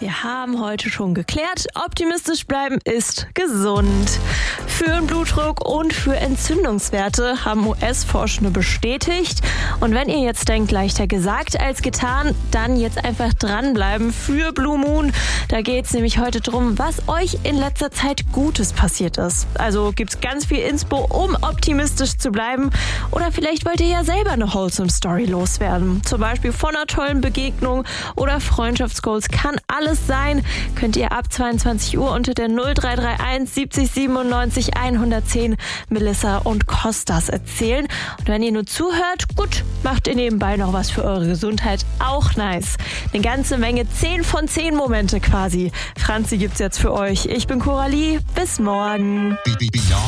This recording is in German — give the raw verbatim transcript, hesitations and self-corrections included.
Wir haben heute schon geklärt, optimistisch bleiben ist gesund. Für den Blutdruck und für Entzündungswerte haben U S-Forschende bestätigt. Und wenn ihr jetzt denkt, leichter gesagt als getan, dann jetzt einfach dranbleiben für Blue Moon. Da geht es nämlich heute drum, was euch in letzter Zeit Gutes passiert ist. Also gibt es ganz viel Inspo, um optimistisch zu bleiben. Oder vielleicht wollt ihr ja selber eine wholesome Story loswerden. Zum Beispiel von einer tollen Begegnung oder Freundschaftsgoals. Kann alles sein. Könnt ihr ab zweiundzwanzig Uhr unter der null drei drei eins siebzig siebenundneunzig hundertzehn Melissa und Kostas erzählen. Und wenn ihr nur zuhört, gut, macht ihr nebenbei noch was für eure Gesundheit. Auch nice. Eine ganze Menge zehn von zehn Momente quasi. Franzi gibt's jetzt für euch. Ich bin Coralie. Bis morgen.